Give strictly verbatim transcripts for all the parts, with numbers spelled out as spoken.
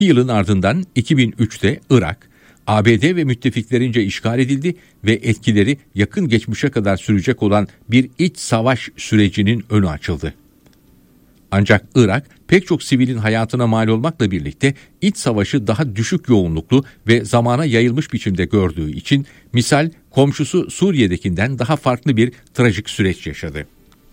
yılın ardından iki bin üçte Irak, A B D ve müttefiklerince işgal edildi ve etkileri yakın geçmişe kadar sürecek olan bir iç savaş sürecinin önü açıldı. Ancak Irak pek çok sivilin hayatına mal olmakla birlikte iç savaşı daha düşük yoğunluklu ve zamana yayılmış biçimde gördüğü için misal komşusu Suriye'dekinden daha farklı bir trajik süreç yaşadı.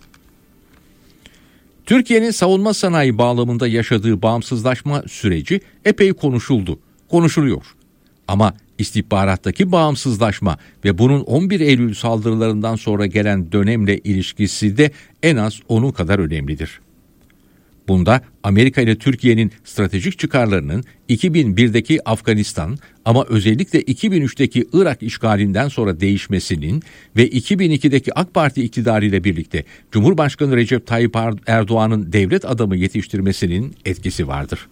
Türkiye'nin savunma sanayi bağlamında yaşadığı bağımsızlaşma süreci epey konuşuldu, konuşuluyor. Ama istihbarattaki bağımsızlaşma ve bunun on bir Eylül saldırılarından sonra gelen dönemle ilişkisi de en az onun kadar önemlidir. Bunda Amerika ile Türkiye'nin stratejik çıkarlarının iki bin birdeki Afganistan ama özellikle iki bin üçteki Irak işgalinden sonra değişmesinin ve iki bin ikideki AK Parti iktidarı ile birlikte Cumhurbaşkanı Recep Tayyip Erdoğan'ın devlet adamı yetiştirmesinin etkisi vardır.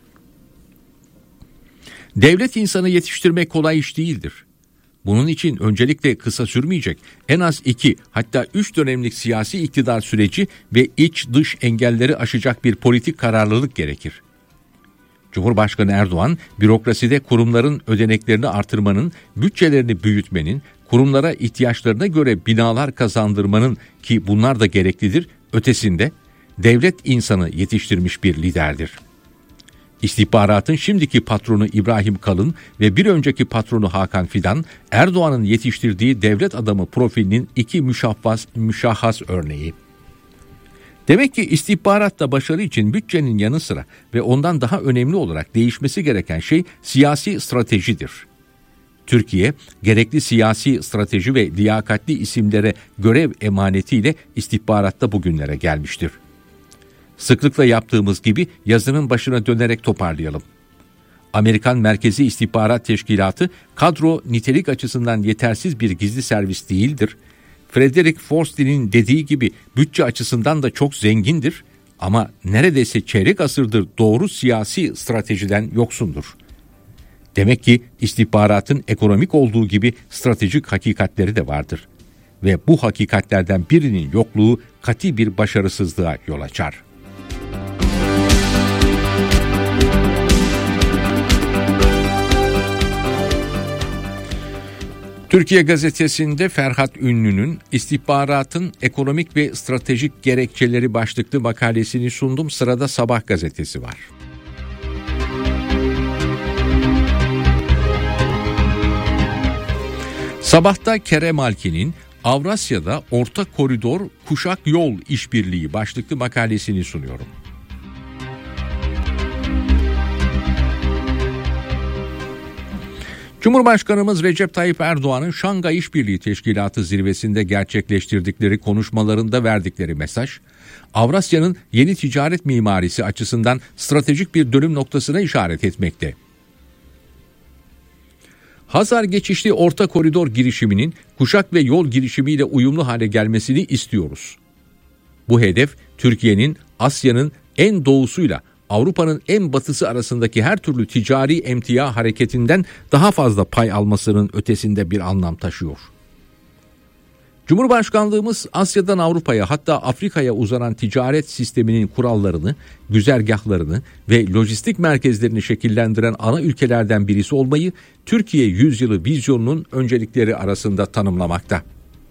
Devlet insanı yetiştirmek kolay iş değildir. Bunun için öncelikle kısa sürmeyecek en az iki hatta üç dönemlik siyasi iktidar süreci ve iç dış engelleri aşacak bir politik kararlılık gerekir. Cumhurbaşkanı Erdoğan, bürokraside kurumların ödeneklerini artırmanın, bütçelerini büyütmenin, kurumlara ihtiyaçlarına göre binalar kazandırmanın ki bunlar da gereklidir, ötesinde devlet insanı yetiştirmiş bir liderdir. İstihbaratın şimdiki patronu İbrahim Kalın ve bir önceki patronu Hakan Fidan, Erdoğan'ın yetiştirdiği devlet adamı profilinin iki müşahhas, müşahhas örneği. Demek ki istihbaratta başarı için bütçenin yanı sıra ve ondan daha önemli olarak değişmesi gereken şey siyasi stratejidir. Türkiye, gerekli siyasi strateji ve liyakatli isimlere görev emanetiyle istihbaratta bugünlere gelmiştir. Sıklıkla yaptığımız gibi yazının başına dönerek toparlayalım. Amerikan Merkezi İstihbarat Teşkilatı kadro nitelik açısından yetersiz bir gizli servis değildir. Frederick Forstey'nin dediği gibi bütçe açısından da çok zengindir ama neredeyse çeyrek asırdır doğru siyasi stratejiden yoksundur. Demek ki istihbaratın ekonomik olduğu gibi stratejik hakikatleri de vardır. Ve bu hakikatlerden birinin yokluğu kati bir başarısızlığa yol açar. Türkiye Gazetesi'nde Ferhat Ünlü'nün İstihbaratın Ekonomik ve Stratejik Gerekçeleri başlıklı makalesini sundum. Sırada Sabah gazetesi var. Sabah'ta Kerem Alkin'in Avrasya'da Orta Koridor Kuşak Yol İşbirliği başlıklı makalesini sunuyorum. Cumhurbaşkanımız Recep Tayyip Erdoğan'ın Şangay İşbirliği Teşkilatı zirvesinde gerçekleştirdikleri konuşmalarında verdikleri mesaj, Avrasya'nın yeni ticaret mimarisi açısından stratejik bir dönüm noktasına işaret etmekte. Hazar geçişli Orta Koridor girişiminin kuşak ve yol girişimiyle uyumlu hale gelmesini istiyoruz. Bu hedef Türkiye'nin Asya'nın en doğusuyla Avrupa'nın en batısı arasındaki her türlü ticari emtia hareketinden daha fazla pay almasının ötesinde bir anlam taşıyor. Cumhurbaşkanlığımız Asya'dan Avrupa'ya hatta Afrika'ya uzanan ticaret sisteminin kurallarını, güzergahlarını ve lojistik merkezlerini şekillendiren ana ülkelerden birisi olmayı Türkiye Yüzyılı vizyonunun öncelikleri arasında tanımlamakta.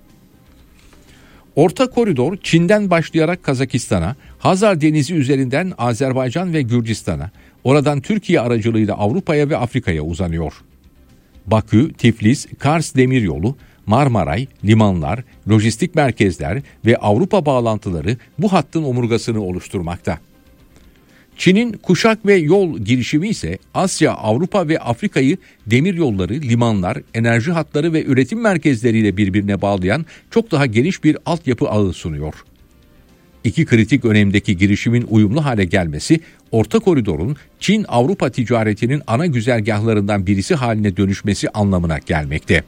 Orta koridor Çin'den başlayarak Kazakistan'a, Hazar Denizi üzerinden Azerbaycan ve Gürcistan'a, oradan Türkiye aracılığıyla Avrupa'ya ve Afrika'ya uzanıyor. Bakü, Tiflis, Kars demiryolu, Marmaray, limanlar, lojistik merkezler ve Avrupa bağlantıları bu hattın omurgasını oluşturmakta. Çin'in kuşak ve yol girişimi ise Asya, Avrupa ve Afrika'yı demiryolları, limanlar, enerji hatları ve üretim merkezleriyle birbirine bağlayan çok daha geniş bir altyapı ağı sunuyor. İki kritik önemdeki girişimin uyumlu hale gelmesi, Orta Koridor'un Çin-Avrupa ticaretinin ana güzergahlarından birisi haline dönüşmesi anlamına gelmekte.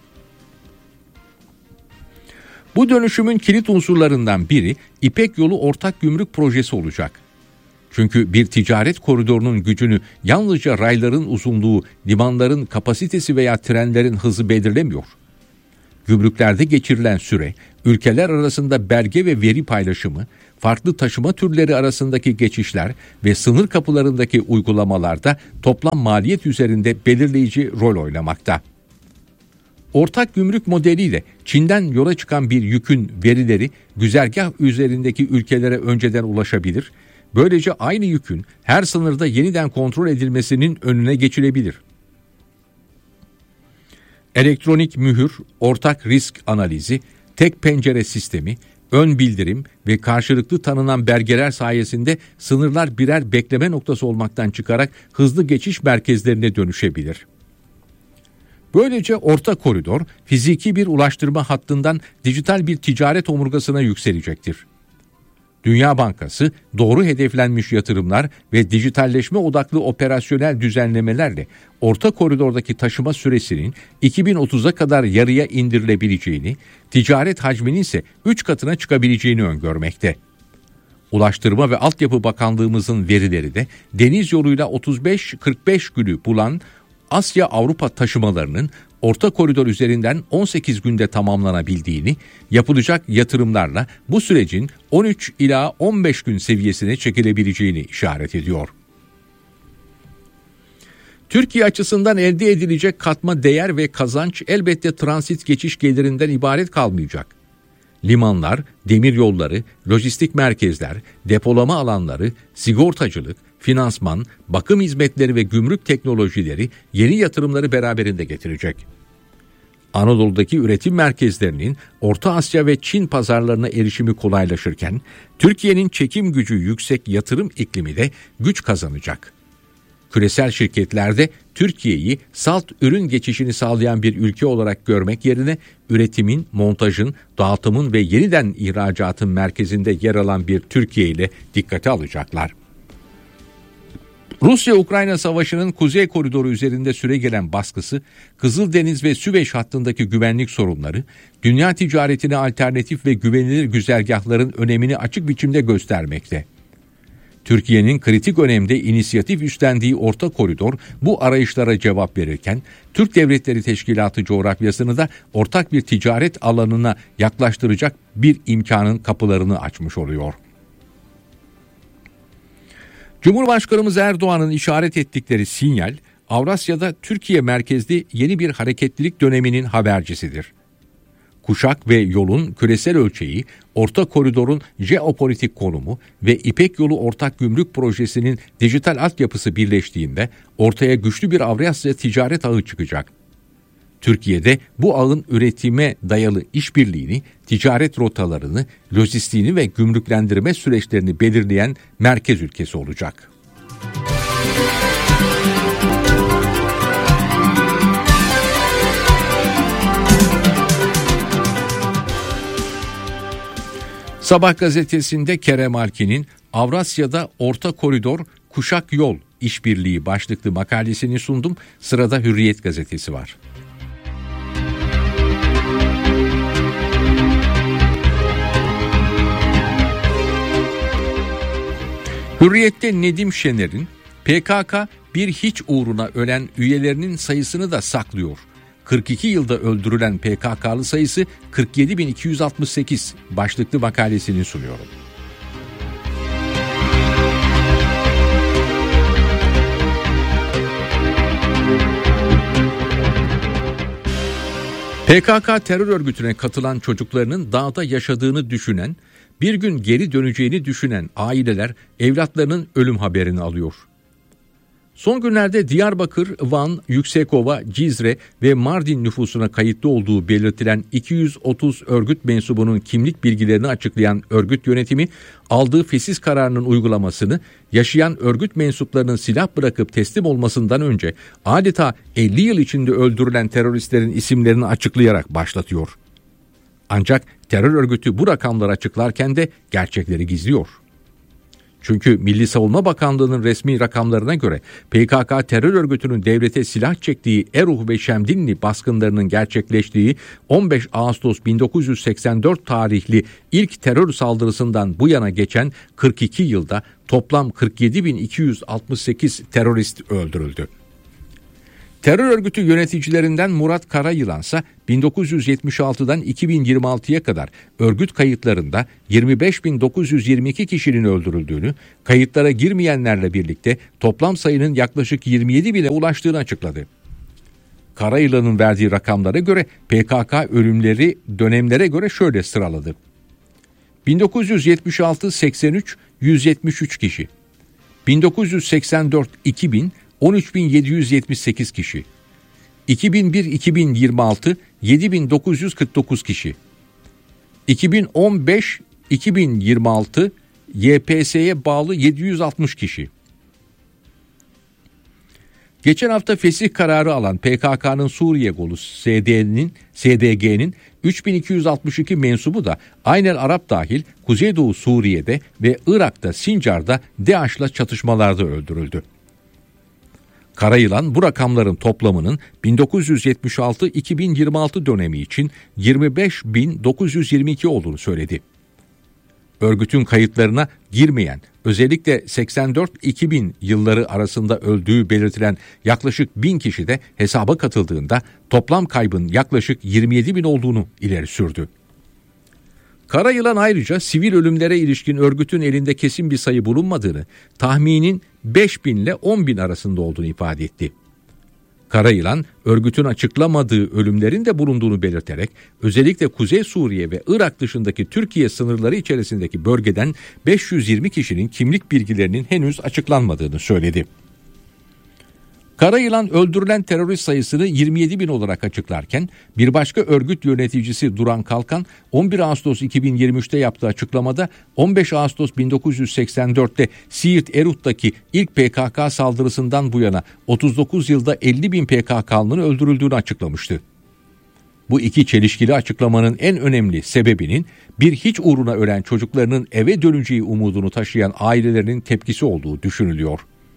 Bu dönüşümün kilit unsurlarından biri İpek Yolu Ortak Gümrük Projesi olacak. Çünkü bir ticaret koridorunun gücünü yalnızca rayların uzunluğu, limanların kapasitesi veya trenlerin hızı belirlemiyor. Gümrüklerde geçirilen süre, ülkeler arasında belge ve veri paylaşımı, farklı taşıma türleri arasındaki geçişler ve sınır kapılarındaki uygulamalarda toplam maliyet üzerinde belirleyici rol oynamakta. Ortak gümrük modeliyle Çin'den yola çıkan bir yükün verileri güzergah üzerindeki ülkelere önceden ulaşabilir. Böylece aynı yükün her sınırda yeniden kontrol edilmesinin önüne geçilebilir. Elektronik mühür, ortak risk analizi, tek pencere sistemi, ön bildirim ve karşılıklı tanınan belgeler sayesinde sınırlar birer bekleme noktası olmaktan çıkarak hızlı geçiş merkezlerine dönüşebilir. Böylece orta koridor fiziki bir ulaştırma hattından dijital bir ticaret omurgasına yükselecektir. Dünya Bankası doğru hedeflenmiş yatırımlar ve dijitalleşme odaklı operasyonel düzenlemelerle orta koridordaki taşıma süresinin iki bin otuza kadar yarıya indirilebileceğini, ticaret hacminin ise üç katına çıkabileceğini öngörmekte. Ulaştırma ve Altyapı Bakanlığımızın verileri de deniz yoluyla otuz beş kırk beş günü bulan Asya-Avrupa taşımalarının orta koridor üzerinden on sekiz günde tamamlanabildiğini, yapılacak yatırımlarla bu sürecin on üç ila on beş gün seviyesine çekilebileceğini işaret ediyor. Türkiye açısından elde edilecek katma değer ve kazanç elbette transit geçiş gelirinden ibaret kalmayacak. Limanlar, demiryolları, lojistik merkezler, depolama alanları, sigortacılık, finansman, bakım hizmetleri ve gümrük teknolojileri yeni yatırımları beraberinde getirecek. Anadolu'daki üretim merkezlerinin Orta Asya ve Çin pazarlarına erişimi kolaylaşırken, Türkiye'nin çekim gücü yüksek yatırım iklimi de güç kazanacak. Küresel şirketlerde Türkiye'yi salt ürün geçişini sağlayan bir ülke olarak görmek yerine üretimin, montajın, dağıtımın ve yeniden ihracatın merkezinde yer alan bir Türkiye ile dikkate alacaklar. Rusya-Ukrayna savaşının Kuzey Koridoru üzerinde süregelen baskısı, Kızıldeniz ve Süveyş hattındaki güvenlik sorunları, dünya ticaretine alternatif ve güvenilir güzergahların önemini açık biçimde göstermekte. Türkiye'nin kritik önemde inisiyatif üstlendiği orta koridor bu arayışlara cevap verirken, Türk Devletleri Teşkilatı coğrafyasını da ortak bir ticaret alanına yaklaştıracak bir imkanın kapılarını açmış oluyor. Cumhurbaşkanımız Erdoğan'ın işaret ettikleri sinyal, Avrasya'da Türkiye merkezli yeni bir hareketlilik döneminin habercisidir. Kuşak ve yolun küresel ölçeği, orta koridorun jeopolitik konumu ve İpek Yolu Ortak Gümrük Projesi'nin dijital altyapısı birleştiğinde ortaya güçlü bir Avrasya ticaret ağı çıkacak. Türkiye'de bu ağın üretime dayalı işbirliğini, ticaret rotalarını, lojistiğini ve gümrüklendirme süreçlerini belirleyen merkez ülkesi olacak. Sabah gazetesinde Kerem Alkin'in Avrasya'da Orta Koridor Kuşak Yol İşbirliği başlıklı makalesini sundum. Sırada Hürriyet gazetesi var. Hürriyet'te Nedim Şener'in P K K bir hiç uğruna ölen üyelerinin sayısını da saklıyor. kırk iki yılda öldürülen P K K'lı sayısı kırk yedi bin iki yüz altmış sekiz başlıklı makalesini sunuyorum. P K K terör örgütüne katılan çocuklarının dağda yaşadığını düşünen, bir gün geri döneceğini düşünen aileler evlatlarının ölüm haberini alıyor. Son günlerde Diyarbakır, Van, Yüksekova, Cizre ve Mardin nüfusuna kayıtlı olduğu belirtilen iki yüz otuz örgüt mensubunun kimlik bilgilerini açıklayan örgüt yönetimi, aldığı fesih kararının uygulamasını yaşayan örgüt mensuplarının silah bırakıp teslim olmasından önce adeta elli yıl içinde öldürülen teröristlerin isimlerini açıklayarak başlatıyor. Ancak terör örgütü bu rakamları açıklarken de gerçekleri gizliyor. Çünkü Milli Savunma Bakanlığı'nın resmi rakamlarına göre P K K terör örgütünün devlete silah çektiği Eruh ve Şemdinli baskınlarının gerçekleştiği on beş Ağustos bin dokuz yüz seksen dört tarihli ilk terör saldırısından bu yana geçen kırk iki yılda toplam kırk yedi bin iki yüz altmış sekiz terörist öldürüldü. Terör örgütü yöneticilerinden Murat Karayılansa bin dokuz yüz yetmiş altıdan iki bin yirmi altıya kadar örgüt kayıtlarında yirmi beş bin dokuz yüz yirmi iki kişinin öldürüldüğünü, kayıtlara girmeyenlerle birlikte toplam sayının yaklaşık yirmi yedi bine ulaştığını açıkladı. Karayılan'ın verdiği rakamlara göre P K K ölümleri dönemlere göre şöyle sıraladı. bin dokuz yüz yetmiş altı seksen üç yüz yetmiş üç kişi, bin dokuz yüz seksen dört iki bin on üç bin yedi yüz yetmiş sekiz kişi, iki bin bir iki bin yirmi altı yedi bin dokuz yüz kırk dokuz kişi, iki bin on beş iki bin yirmi altı Y P S'ye bağlı yedi yüz altmış kişi. Geçen hafta fesih kararı alan P K K'nın Suriye kolu S D'nin S D G'nin üç bin iki yüz altmış iki mensubu da Aynel Arap dahil Kuzeydoğu Suriye'de ve Irak'ta Sincar'da DAEŞ'la çatışmalarda öldürüldü. Karayılan bu rakamların toplamının bin dokuz yüz yetmiş altı iki bin yirmi altı dönemi için yirmi beş bin dokuz yüz yirmi iki olduğunu söyledi. Örgütün kayıtlarına girmeyen, özellikle seksen dört iki bin yılları arasında öldüğü belirtilen yaklaşık bin kişi de hesaba katıldığında toplam kaybın yaklaşık yirmi yedi bin olduğunu ileri sürdü. Karayılan ayrıca sivil ölümlere ilişkin örgütün elinde kesin bir sayı bulunmadığını, tahminin beş bin ile on bin arasında olduğunu ifade etti. Karayılan, örgütün açıklamadığı ölümlerin de bulunduğunu belirterek, özellikle Kuzey Suriye ve Irak dışındaki Türkiye sınırları içerisindeki bölgeden beş yüz yirmi kişinin kimlik bilgilerinin henüz açıklanmadığını söyledi. Karayılan öldürülen terörist sayısını yirmi yedi bin olarak açıklarken, bir başka örgüt yöneticisi Duran Kalkan on bir Ağustos iki bin yirmi üçte yaptığı açıklamada on beş Ağustos bin dokuz yüz seksen dörtte Siirt Erut'taki ilk P K K saldırısından bu yana otuz dokuz yılda elli bin P K K'lının öldürüldüğünü açıklamıştı. Bu iki çelişkili açıklamanın en önemli sebebinin bir hiç uğruna ölen çocuklarının eve döneceği umudunu taşıyan ailelerinin tepkisi olduğu düşünülüyor.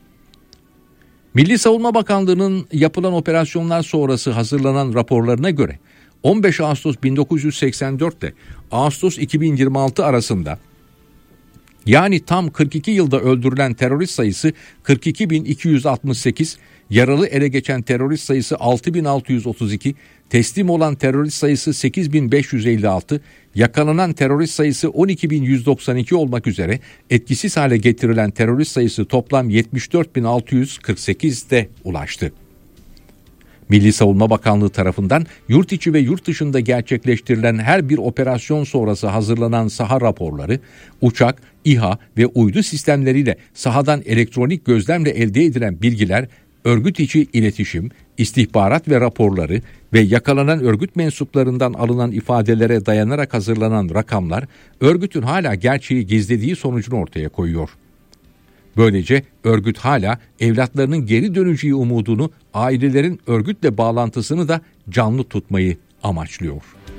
Milli Savunma Bakanlığı'nın yapılan operasyonlar sonrası hazırlanan raporlarına göre on beş Ağustos bin dokuz yüz seksen dörtte Ağustos iki bin yirmi altı arasında, yani tam kırk iki yılda öldürülen terörist sayısı kırk iki bin iki yüz altmış sekiz, yaralı ele geçen terörist sayısı altı bin altı yüz otuz iki, teslim olan terörist sayısı sekiz bin beş yüz elli altı, yakalanan terörist sayısı on iki bin yüz doksan iki olmak üzere etkisiz hale getirilen terörist sayısı toplam yetmiş dört bin altı yüz kırk sekizde ulaştı. Milli Savunma Bakanlığı tarafından yurt içi ve yurt dışında gerçekleştirilen her bir operasyon sonrası hazırlanan saha raporları, uçak, İHA ve uydu sistemleriyle sahadan elektronik gözlemle elde edilen bilgiler, örgüt içi iletişim, istihbarat ve raporları ve yakalanan örgüt mensuplarından alınan ifadelere dayanarak hazırlanan rakamlar, örgütün hala gerçeği gizlediği sonucunu ortaya koyuyor. Böylece örgüt hala evlatlarının geri döneceği umudunu, ailelerin örgütle bağlantısını da canlı tutmayı amaçlıyor.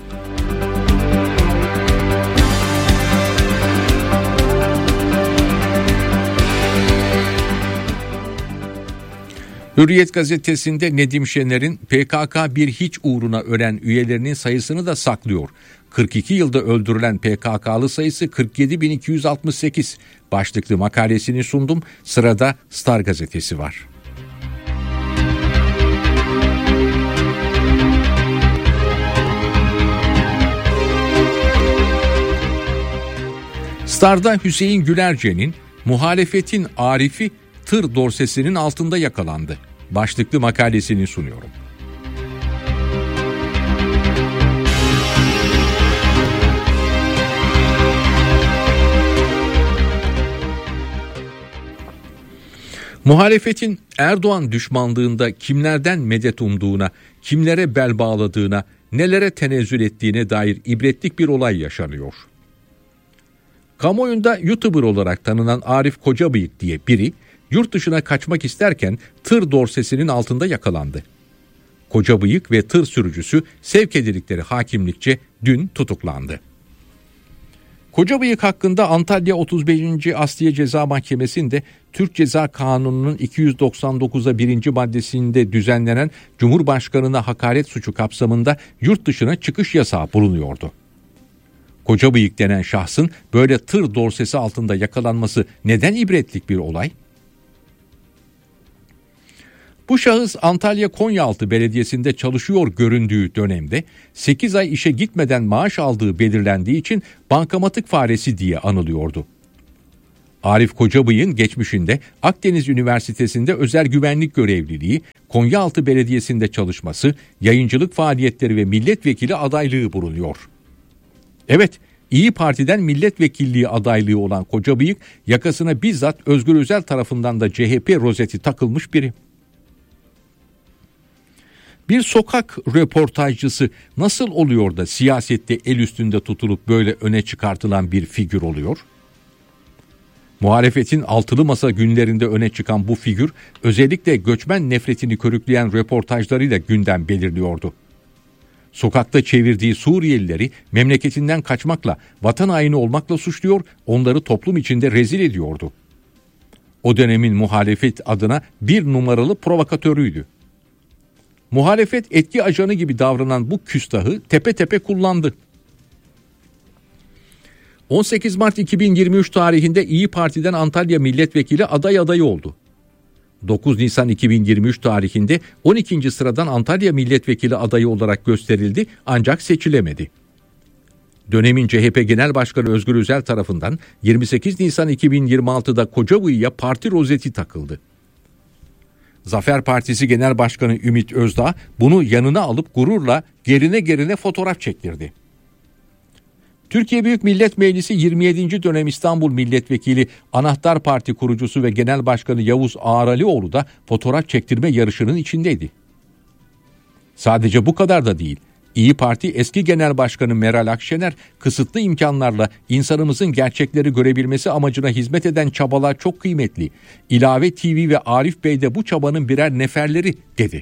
Hürriyet gazetesinde Nedim Şener'in P K K bir hiç uğruna ölen üyelerinin sayısını da saklıyor. kırk iki yılda öldürülen P K K'lı sayısı kırk yedi bin iki yüz altmış sekiz başlıklı makalesini sundum. Sırada Star gazetesi var. Star'da Hüseyin Gülerce'nin muhalefetin Arif'i tır dorsesinin altında yakalandı başlıklı makalesini sunuyorum. Muhalefetin Erdoğan düşmanlığında kimlerden medet umduğuna, kimlere bel bağladığına, nelere tenezzül ettiğine dair ibretlik bir olay yaşanıyor. Kamuoyunda YouTuber olarak tanınan Arif Kocabıyık diye biri, yurt dışına kaçmak isterken tır dorsesinin altında yakalandı. Kocabıyık ve tır sürücüsü sevk edildikleri hakimlikçe dün tutuklandı. Kocabıyık hakkında Antalya otuz beşinci Asliye Ceza Mahkemesi'nde Türk Ceza Kanunu'nun iki yüz doksan dokuza birinci maddesinde düzenlenen Cumhurbaşkanına hakaret suçu kapsamında yurt dışına çıkış yasağı bulunuyordu. Kocabıyık denen şahsın böyle tır dorsesi altında yakalanması neden ibretlik bir olay? Bu şahıs Antalya Konyaaltı Belediyesi'nde çalışıyor göründüğü dönemde sekiz ay işe gitmeden maaş aldığı belirlendiği için bankamatik faresi diye anılıyordu. Arif Kocabıyık'ın geçmişinde Akdeniz Üniversitesi'nde özel güvenlik görevliliği, Konyaaltı Belediyesi'nde çalışması, yayıncılık faaliyetleri ve milletvekili adaylığı bulunuyor. Evet, İyi Parti'den milletvekilliği adaylığı olan Kocabıyık, yakasına bizzat Özgür Özel tarafından da C H P rozeti takılmış biri. Bir sokak röportajcısı nasıl oluyor da siyasette el üstünde tutulup böyle öne çıkartılan bir figür oluyor? Muhalefetin altılı masa günlerinde öne çıkan bu figür özellikle göçmen nefretini körükleyen röportajlarıyla gündem belirliyordu. Sokakta çevirdiği Suriyelileri memleketinden kaçmakla, vatan haini olmakla suçluyor, onları toplum içinde rezil ediyordu. O dönemin muhalefet adına bir numaralı provokatörüydü. Muhalefet etki ajanı gibi davranan bu küstahı tepe tepe kullandı. on sekiz Mart iki bin yirmi üç tarihinde İyi Parti'den Antalya Milletvekili aday adayı oldu. dokuz Nisan iki bin yirmi üç tarihinde on ikinci sıradan Antalya Milletvekili adayı olarak gösterildi ancak seçilemedi. Dönemin C H P Genel Başkanı Özgür Özel tarafından yirmi sekiz Nisan iki bin yirmi altıda Kocabıyık'a parti rozeti takıldı. Zafer Partisi Genel Başkanı Ümit Özdağ bunu yanına alıp gururla gerine gerine fotoğraf çektirdi. Türkiye Büyük Millet Meclisi yirmi yedinci dönem İstanbul Milletvekili Anahtar Parti kurucusu ve Genel Başkanı Yavuz Ağaralioğlu da fotoğraf çektirme yarışının içindeydi. Sadece bu kadar da değil. İyi Parti eski Genel Başkanı Meral Akşener kısıtlı imkanlarla insanımızın gerçekleri görebilmesi amacına hizmet eden çabalar çok kıymetli. İlave T V ve Arif Bey de bu çabanın birer neferleri dedi.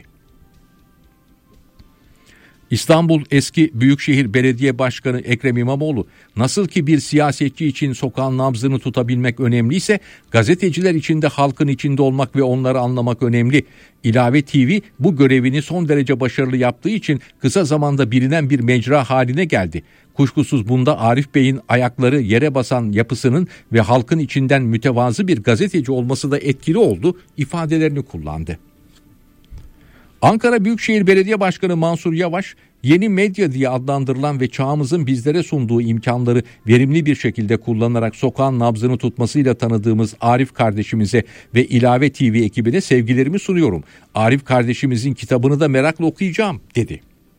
İstanbul eski Büyükşehir Belediye Başkanı Ekrem İmamoğlu, nasıl ki bir siyasetçi için sokağın nabzını tutabilmek önemliyse, gazeteciler için de halkın içinde olmak ve onları anlamak önemli. İlave T V bu görevini son derece başarılı yaptığı için kısa zamanda bilinen bir mecra haline geldi. Kuşkusuz bunda Arif Bey'in ayakları yere basan yapısının ve halkın içinden mütevazı bir gazeteci olması da etkili oldu ifadelerini kullandı. Ankara Büyükşehir Belediye Başkanı Mansur Yavaş, yeni medya diye adlandırılan ve çağımızın bizlere sunduğu imkanları verimli bir şekilde kullanarak sokağın nabzını tutmasıyla tanıdığımız Arif kardeşimize ve İlave T V ekibine sevgilerimi sunuyorum. Arif kardeşimizin kitabını da merakla okuyacağım dedi.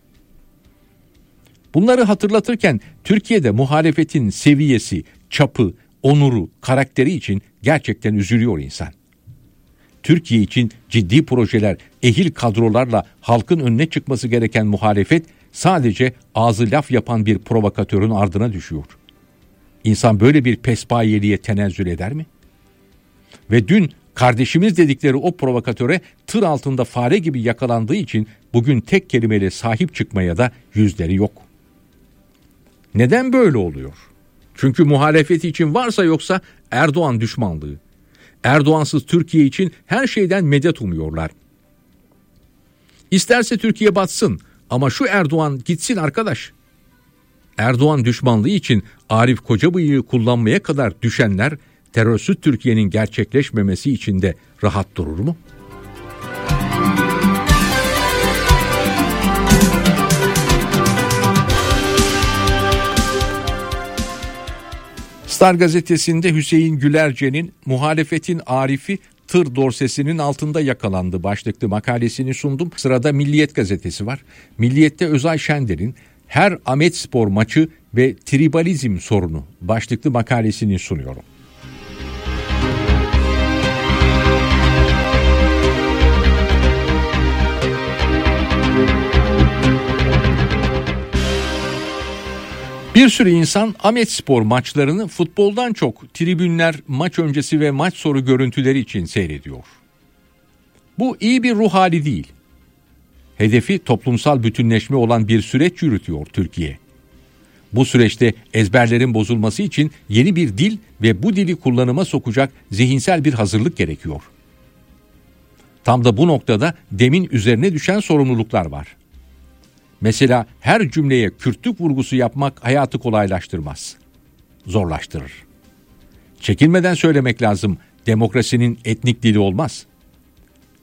Bunları hatırlatırken Türkiye'de muhalefetin seviyesi, çapı, onuru, karakteri için gerçekten üzülüyor insan. Türkiye için ciddi projeler, ehil kadrolarla halkın önüne çıkması gereken muhalefet sadece ağzı laf yapan bir provokatörün ardına düşüyor. İnsan böyle bir pespayeliğe tenezzül eder mi? Ve dün kardeşimiz dedikleri o provokatöre tır altında fare gibi yakalandığı için bugün tek kelimeyle sahip çıkmaya da yüzleri yok. Neden böyle oluyor? Çünkü muhalefet için varsa yoksa Erdoğan düşmanlığı. Erdoğansız Türkiye için her şeyden medet umuyorlar. İsterse Türkiye batsın ama şu Erdoğan gitsin arkadaş. Erdoğan düşmanlığı için Arif Kocabıyık'ı kullanmaya kadar düşenler terörsüz Türkiye'nin gerçekleşmemesi için de rahat durur mu? Star gazetesinde Hüseyin Gülerce'nin muhalefetin Arif'i tır dorsesinin altında yakalandı başlıklı makalesini sundum. Sırada Milliyet gazetesi var. Milliyet'te Özay Şender'in her Ahmetspor maçı ve tribalizm sorunu başlıklı makalesini sunuyorum. Bir sürü insan Ahmetspor maçlarını futboldan çok tribünler, maç öncesi ve maç sonu görüntüleri için seyrediyor. Bu iyi bir ruh hali değil. Hedefi toplumsal bütünleşme olan bir süreç yürütüyor Türkiye. Bu süreçte ezberlerin bozulması için yeni bir dil ve bu dili kullanıma sokacak zihinsel bir hazırlık gerekiyor. Tam da bu noktada demin üzerine düşen sorumluluklar var. Mesela her cümleye Kürtlük vurgusu yapmak hayatı kolaylaştırmaz, zorlaştırır. Çekinmeden söylemek lazım, demokrasinin etnik dili olmaz.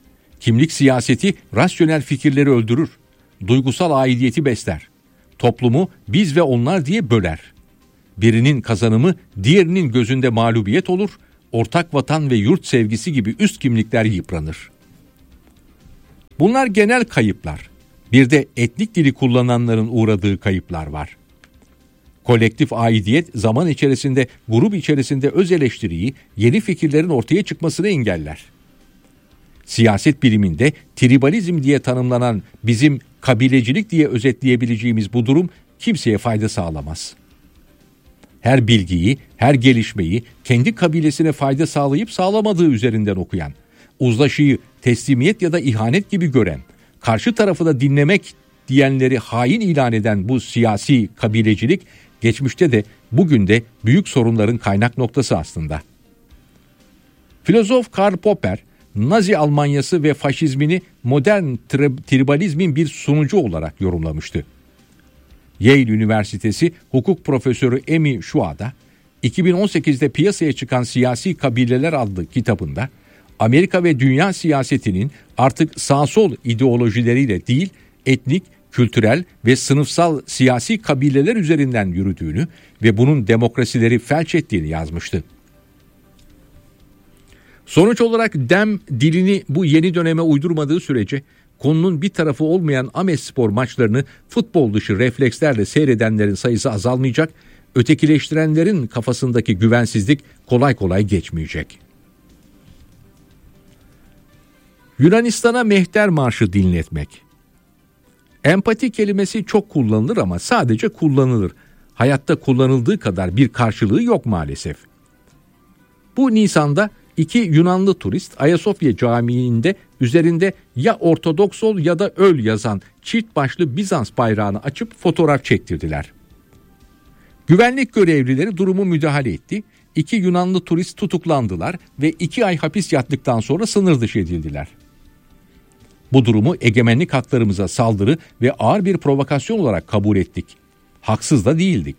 Kimlik siyaseti rasyonel fikirleri öldürür. Duygusal aidiyeti besler. Toplumu biz ve onlar diye böler. Birinin kazanımı diğerinin gözünde mağlubiyet olur. Ortak vatan ve yurt sevgisi gibi üst kimlikler yıpranır. Bunlar genel kayıplar. Bir de etnik dili kullananların uğradığı kayıplar var. Kolektif aidiyet zaman içerisinde grup içerisinde öz eleştiriyi, yeni fikirlerin ortaya çıkmasını engeller. Siyaset biliminde tribalizm diye tanımlanan bizim kabilecilik diye özetleyebileceğimiz bu durum kimseye fayda sağlamaz. Her bilgiyi, her gelişmeyi kendi kabilesine fayda sağlayıp sağlamadığı üzerinden okuyan, uzlaşıyı teslimiyet ya da ihanet gibi gören, karşı tarafı da dinlemek diyenleri hain ilan eden bu siyasi kabilecilik, geçmişte de bugün de büyük sorunların kaynak noktası aslında. Filozof Karl Popper, Nazi Almanyası ve faşizmini modern tribalizmin bir sonucu olarak yorumlamıştı. Yale Üniversitesi hukuk profesörü Amy Schuada, iki bin on sekizde piyasaya çıkan Siyasi Kabileler adlı kitabında, Amerika ve dünya siyasetinin artık sağ-sol ideolojileriyle değil, etnik, kültürel ve sınıfsal siyasi kabileler üzerinden yürüdüğünü ve bunun demokrasileri felç ettiğini yazmıştı. Sonuç olarak Dem dilini bu yeni döneme uydurmadığı sürece konunun bir tarafı olmayan Amespor maçlarını futbol dışı reflekslerle seyredenlerin sayısı azalmayacak, ötekileştirenlerin kafasındaki güvensizlik kolay kolay geçmeyecek. Yunanistan'a Mehter Marşı dinletmek. Empati kelimesi çok kullanılır ama sadece kullanılır. Hayatta kullanıldığı kadar bir karşılığı yok maalesef. Bu Nisan'da iki Yunanlı turist Ayasofya Camii'nde üzerinde ya Ortodoks ol ya da öl yazan çift başlı Bizans bayrağını açıp fotoğraf çektirdiler. Güvenlik görevlileri durumu müdahale etti. İki Yunanlı turist tutuklandılar ve iki ay hapis yattıktan sonra sınır dışı edildiler. Bu durumu egemenlik haklarımıza saldırı ve ağır bir provokasyon olarak kabul ettik. Haksız da değildik.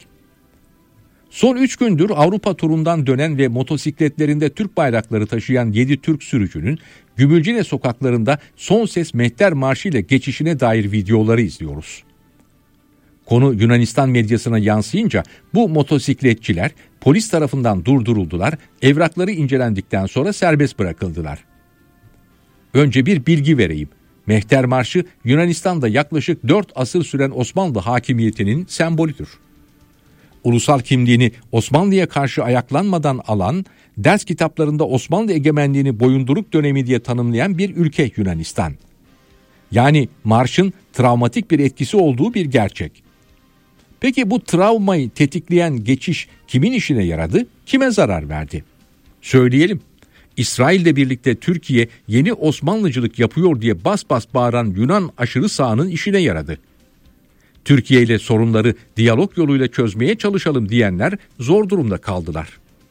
Son üç gündür Avrupa turundan dönen ve motosikletlerinde Türk bayrakları taşıyan yedi Türk sürücünün Gümülcine sokaklarında son ses Mehter Marşı ile geçişine dair videoları izliyoruz. Konu Yunanistan medyasına yansıyınca bu motosikletçiler polis tarafından durduruldular, evrakları incelendikten sonra serbest bırakıldılar. Önce bir bilgi vereyim. Mehter Marşı Yunanistan'da yaklaşık dört asır süren Osmanlı hakimiyetinin sembolüdür. Ulusal kimliğini Osmanlı'ya karşı ayaklanmadan alan, ders kitaplarında Osmanlı egemenliğini boyunduruk dönemi diye tanımlayan bir ülke Yunanistan. Yani marşın travmatik bir etkisi olduğu bir gerçek. Peki bu travmayı tetikleyen geçiş kimin işine yaradı, kime zarar verdi? Söyleyelim. İsrail'le birlikte Türkiye yeni Osmanlıcılık yapıyor diye bas bas bağıran Yunan aşırı sağının işine yaradı. Türkiye ile sorunları diyalog yoluyla çözmeye çalışalım diyenler zor durumda kaldılar.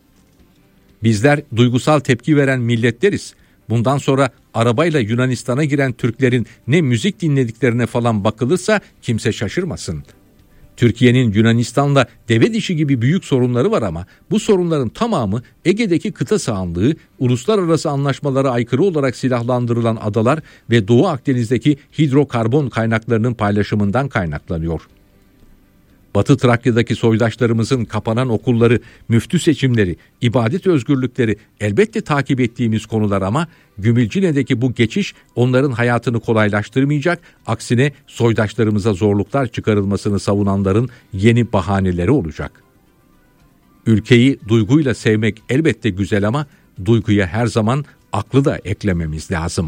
Bizler duygusal tepki veren milletleriz. Bundan sonra arabayla Yunanistan'a giren Türklerin ne müzik dinlediklerine falan bakılırsa kimse şaşırmasın. Türkiye'nin Yunanistan'la deve dişi gibi büyük sorunları var ama bu sorunların tamamı Ege'deki kıta sahanlığı, uluslararası anlaşmalara aykırı olarak silahlandırılan adalar ve Doğu Akdeniz'deki hidrokarbon kaynaklarının paylaşımından kaynaklanıyor. Batı Trakya'daki soydaşlarımızın kapanan okulları, müftü seçimleri, ibadet özgürlükleri elbette takip ettiğimiz konular ama Gümülcine'deki bu geçiş onların hayatını kolaylaştırmayacak, aksine soydaşlarımıza zorluklar çıkarılmasını savunanların yeni bahaneleri olacak. Ülkeyi duyguyla sevmek elbette güzel ama duyguya her zaman aklı da eklememiz lazım.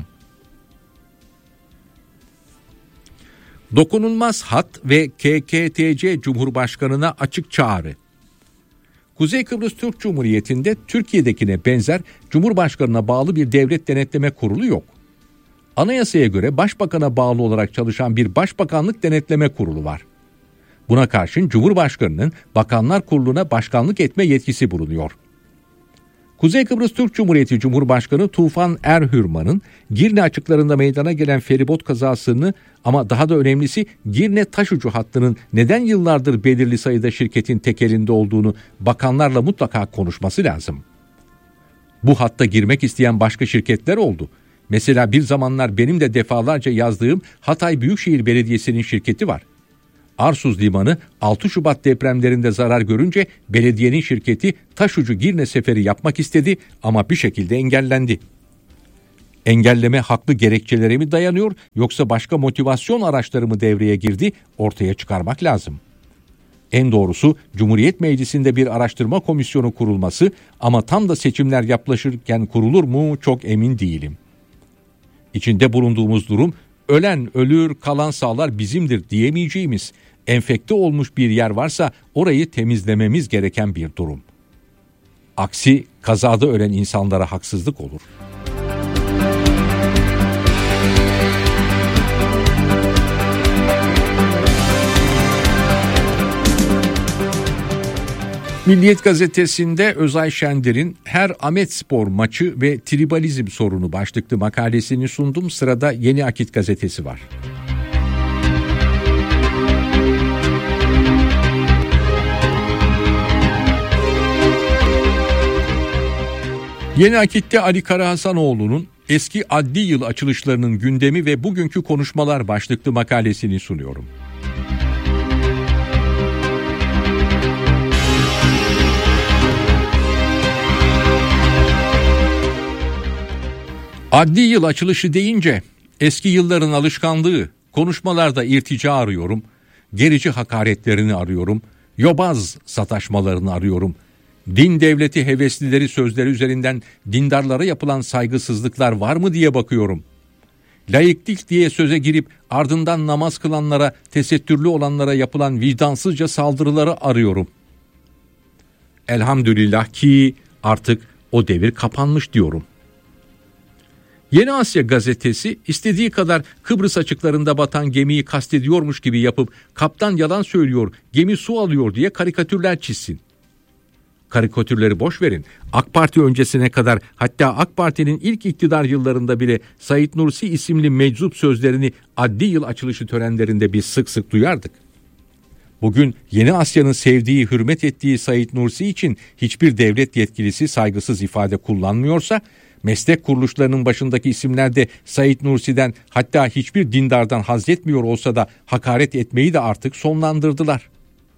Dokunulmaz hat ve K K T C Cumhurbaşkanı'na açık çağrı. Kuzey Kıbrıs Türk Cumhuriyeti'nde Türkiye'dekine benzer Cumhurbaşkanı'na bağlı bir devlet denetleme kurulu yok. Anayasaya göre Başbakan'a bağlı olarak çalışan bir Başbakanlık Denetleme Kurulu var. Buna karşın Cumhurbaşkanı'nın Bakanlar Kurulu'na başkanlık etme yetkisi bulunuyor. Kuzey Kıbrıs Türk Cumhuriyeti Cumhurbaşkanı Tufan Erhürman'ın Girne açıklarında meydana gelen feribot kazasını ama daha da önemlisi Girne taşucu hattının neden yıllardır belirli sayıda şirketin tekelinde olduğunu bakanlarla mutlaka konuşması lazım. Bu hatta girmek isteyen başka şirketler oldu. Mesela bir zamanlar benim de defalarca yazdığım Hatay Büyükşehir Belediyesi'nin şirketi var. Arsuz Limanı altı Şubat depremlerinde zarar görünce belediyenin şirketi Taşucu Girne seferi yapmak istedi ama bir şekilde engellendi. Engelleme haklı gerekçelere mi dayanıyor yoksa başka motivasyon araçları mı devreye girdi, ortaya çıkarmak lazım. En doğrusu Cumhuriyet Meclisi'nde bir araştırma komisyonu kurulması ama tam da seçimler yaklaşırken kurulur mu çok emin değilim. İçinde bulunduğumuz durum ölen ölür kalan sağlar bizimdir diyemeyeceğimiz, enfekte olmuş bir yer varsa orayı temizlememiz gereken bir durum. Aksi kazada ölen insanlara haksızlık olur. Milliyet gazetesinde Özay Şender'in her Ahmetspor maçı ve tribalizm sorunu başlıklı makalesini sundum. Sırada Yeni Akit gazetesi var. Yeni Akit'te Ali Karahasanoğlu'nun eski adli yıl açılışlarının gündemi ve bugünkü konuşmalar başlıklı makalesini sunuyorum. Adli yıl açılışı deyince eski yılların alışkanlığı, konuşmalarda irtica arıyorum, gerici hakaretlerini arıyorum, yobaz sataşmalarını arıyorum. Din devleti heveslileri sözleri üzerinden dindarlara yapılan saygısızlıklar var mı diye bakıyorum. Laiklik diye söze girip ardından namaz kılanlara, tesettürlü olanlara yapılan vicdansızca saldırıları arıyorum. Elhamdülillah ki artık o devir kapanmış diyorum. Yeni Asya gazetesi istediği kadar Kıbrıs açıklarında batan gemiyi kastediyormuş gibi yapıp kaptan yalan söylüyor, gemi su alıyor diye karikatürler çizsin. Karikatürleri boş verin. AK Parti öncesine kadar, hatta AK Parti'nin ilk iktidar yıllarında bile Said Nursi isimli meczup sözlerini adli yıl açılışı törenlerinde biz sık sık duyardık. Bugün Yeni Asya'nın sevdiği, hürmet ettiği Said Nursi için hiçbir devlet yetkilisi saygısız ifade kullanmıyorsa, meslek kuruluşlarının başındaki isimler de Said Nursi'den, hatta hiçbir dindardan haz etmiyor olsa da hakaret etmeyi de artık sonlandırdılar.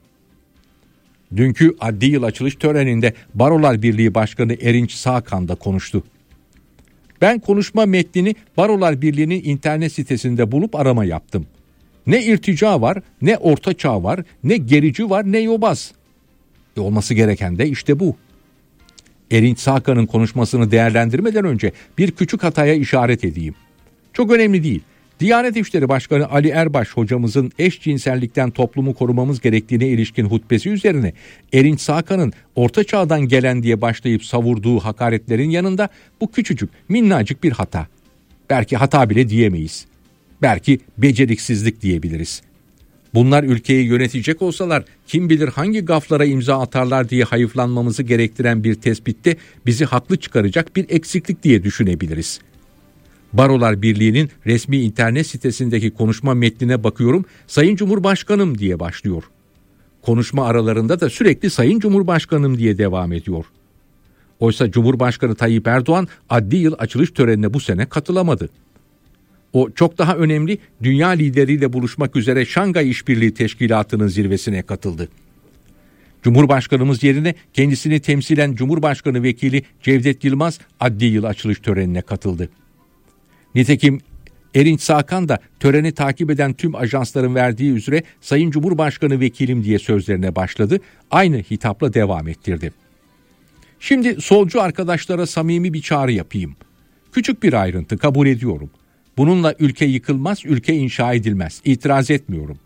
Dünkü adli yıl açılış töreninde Barolar Birliği Başkanı Erinç Sağkan da konuştu. Ben konuşma metnini Barolar Birliği'nin internet sitesinde bulup arama yaptım. Ne irtica var, ne orta çağ var, ne gerici var, ne yobaz. E olması gereken de işte bu. Erinç Sağkan'ın konuşmasını değerlendirmeden önce bir küçük hataya işaret edeyim. Çok önemli değil. Diyanet İşleri Başkanı Ali Erbaş hocamızın eşcinsellikten toplumu korumamız gerektiğine ilişkin hutbesi üzerine Erinç Sağkan'ın orta çağdan gelen diye başlayıp savurduğu hakaretlerin yanında bu küçücük, minnacık bir hata. Belki hata bile diyemeyiz. Belki beceriksizlik diyebiliriz. Bunlar ülkeyi yönetecek olsalar kim bilir hangi gaflara imza atarlar diye hayıflanmamızı gerektiren bir tespitte bizi haklı çıkaracak bir eksiklik diye düşünebiliriz. Barolar Birliği'nin resmi internet sitesindeki konuşma metnine bakıyorum, Sayın Cumhurbaşkanım diye başlıyor. Konuşma aralarında da sürekli Sayın Cumhurbaşkanım diye devam ediyor. Oysa Cumhurbaşkanı Tayyip Erdoğan adli yıl açılış törenine bu sene katılamadı. O çok daha önemli, dünya lideriyle buluşmak üzere Şangay İşbirliği Teşkilatı'nın zirvesine katıldı. Cumhurbaşkanımız yerine kendisini temsilen Cumhurbaşkanı Vekili Cevdet Yılmaz adli yıl açılış törenine katıldı. Nitekim Erinç Sağkan da töreni takip eden tüm ajansların verdiği üzere Sayın Cumhurbaşkanı Vekilim diye sözlerine başladı, aynı hitapla devam ettirdi. Şimdi solcu arkadaşlara samimi bir çağrı yapayım. Küçük bir ayrıntı, kabul ediyorum. Bununla ülke yıkılmaz, ülke inşa edilmez. İtiraz etmiyorum.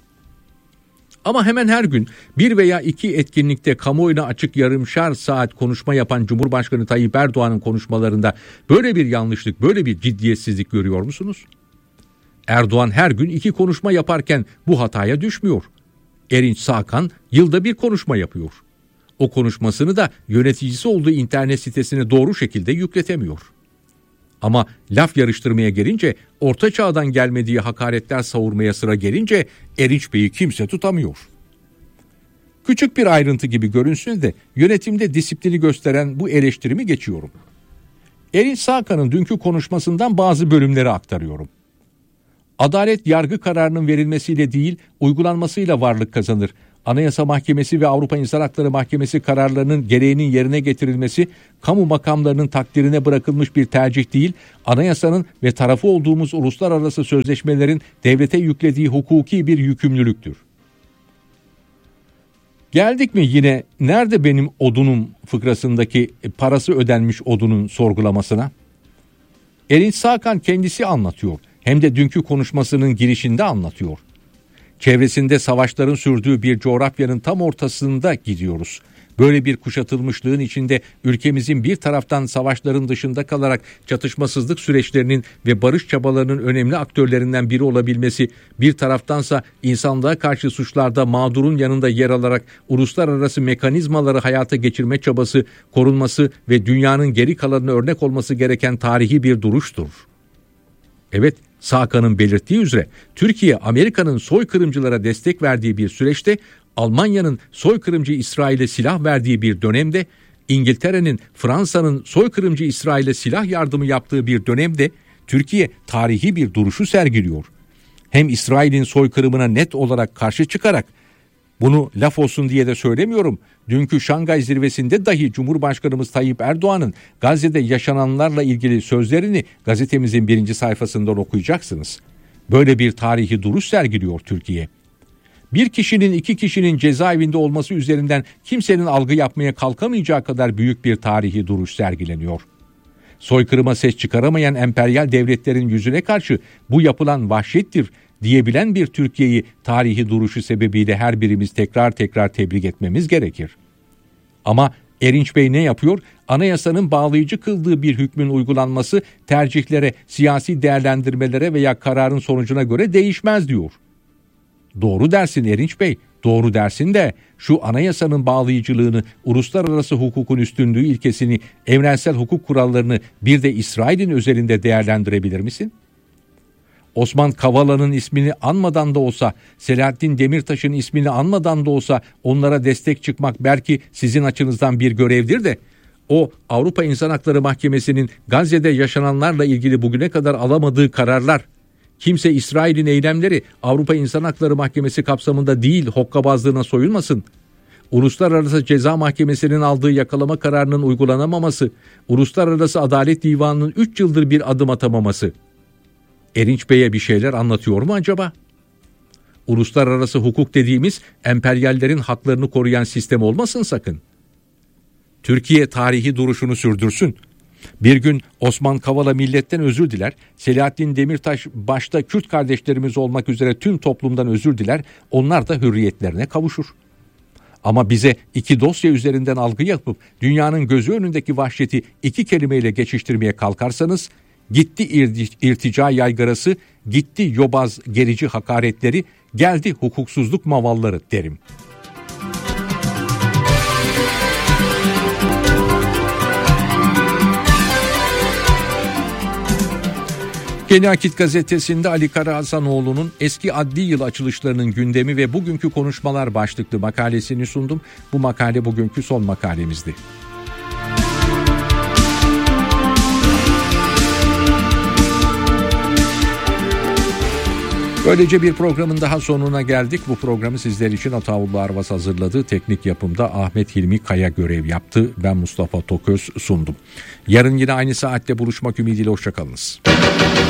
Ama hemen her gün bir veya iki etkinlikte kamuoyuna açık yarımşar saat konuşma yapan Cumhurbaşkanı Tayyip Erdoğan'ın konuşmalarında böyle bir yanlışlık, böyle bir ciddiyetsizlik görüyor musunuz? Erdoğan her gün iki konuşma yaparken bu hataya düşmüyor. Erinç Sağkan yılda bir konuşma yapıyor. O konuşmasını da yöneticisi olduğu internet sitesine doğru şekilde yükletemiyor. Ama laf yarıştırmaya gelince, orta çağdan gelmediği hakaretler savurmaya sıra gelince Erinç Bey'i kimse tutamıyor. Küçük bir ayrıntı gibi görünse de yönetimde disiplini gösteren bu eleştirimi geçiyorum. Erinç Sağkan'ın dünkü konuşmasından bazı bölümleri aktarıyorum. Adalet yargı kararının verilmesiyle değil, uygulanmasıyla varlık kazanır. Anayasa Mahkemesi ve Avrupa İnsan Hakları Mahkemesi kararlarının gereğinin yerine getirilmesi, kamu makamlarının takdirine bırakılmış bir tercih değil, anayasanın ve tarafı olduğumuz uluslararası sözleşmelerin devlete yüklediği hukuki bir yükümlülüktür. Geldik mi yine nerede benim odunum fıkrasındaki parası ödenmiş odunun sorgulamasına? Erinç Sağkan kendisi anlatıyor, hem de dünkü konuşmasının girişinde anlatıyor. Çevresinde savaşların sürdüğü bir coğrafyanın tam ortasında gidiyoruz. Böyle bir kuşatılmışlığın içinde ülkemizin bir taraftan savaşların dışında kalarak çatışmasızlık süreçlerinin ve barış çabalarının önemli aktörlerinden biri olabilmesi, bir taraftansa insanlığa karşı suçlarda mağdurun yanında yer alarak uluslararası mekanizmaları hayata geçirme çabası, korunması ve dünyanın geri kalanına örnek olması gereken tarihi bir duruştur. Evet, Sağkan'ın belirttiği üzere Türkiye, Amerika'nın soykırımcılara destek verdiği bir süreçte, Almanya'nın soykırımcı İsrail'e silah verdiği bir dönemde, İngiltere'nin, Fransa'nın soykırımcı İsrail'e silah yardımı yaptığı bir dönemde Türkiye tarihi bir duruşu sergiliyor. Hem İsrail'in soykırımına net olarak karşı çıkarak, bunu laf olsun diye de söylemiyorum, dünkü Şangay zirvesinde dahi Cumhurbaşkanımız Tayyip Erdoğan'ın Gazze'de yaşananlarla ilgili sözlerini gazetemizin birinci sayfasından okuyacaksınız. Böyle bir tarihi duruş sergiliyor Türkiye. Bir kişinin iki kişinin cezaevinde olması üzerinden kimsenin algı yapmaya kalkamayacağı kadar büyük bir tarihi duruş sergileniyor. Soykırıma ses çıkaramayan emperyal devletlerin yüzüne karşı bu yapılan vahşettir diyebilen bir Türkiye'yi tarihi duruşu sebebiyle her birimiz tekrar tekrar tebrik etmemiz gerekir. Ama Erinç Bey ne yapıyor? Anayasanın bağlayıcı kıldığı bir hükmün uygulanması tercihlere, siyasi değerlendirmelere veya kararın sonucuna göre değişmez diyor. Doğru dersin Erinç Bey, doğru dersin de şu anayasanın bağlayıcılığını, uluslararası hukukun üstünlüğü ilkesini, evrensel hukuk kurallarını bir de İsrail'in özelinde değerlendirebilir misin? Osman Kavala'nın ismini anmadan da olsa, Selahattin Demirtaş'ın ismini anmadan da olsa onlara destek çıkmak belki sizin açınızdan bir görevdir de, o Avrupa İnsan Hakları Mahkemesi'nin Gazze'de yaşananlarla ilgili bugüne kadar alamadığı kararlar, kimse İsrail'in eylemleri Avrupa İnsan Hakları Mahkemesi kapsamında değil hokkabazlığına soyulmasın. Uluslararası Ceza Mahkemesi'nin aldığı yakalama kararının uygulanamaması, Uluslararası Adalet Divanı'nın üç yıldır bir adım atamaması. Erinç Bey'e bir şeyler anlatıyor mu acaba? Uluslararası hukuk dediğimiz emperyallerin haklarını koruyan sistem olmasın sakın. Türkiye tarihi duruşunu sürdürsün. Bir gün Osman Kavala milletten özür diler, Selahattin Demirtaş başta Kürt kardeşlerimiz olmak üzere tüm toplumdan özür diler, onlar da hürriyetlerine kavuşur. Ama bize iki dosya üzerinden algı yapıp dünyanın gözü önündeki vahşeti iki kelimeyle geçiştirmeye kalkarsanız, gitti irtica yaygarası, gitti yobaz gerici hakaretleri, geldi hukuksuzluk mavalları derim. Yeni Akit gazetesinde Ali Karahasanoğlu'nun eski adli yıl açılışlarının gündemi ve bugünkü konuşmalar başlıklı makalesini sundum. Bu makale bugünkü son makalemizdi. Böylece bir programın daha sonuna geldik. Bu programı sizler için Ataullah Arvas hazırladı. Teknik yapımda Ahmet Hilmi Kaya görev yaptı. Ben Mustafa Toköz sundum. Yarın yine aynı saatte buluşmak ümidiyle hoşçakalınız.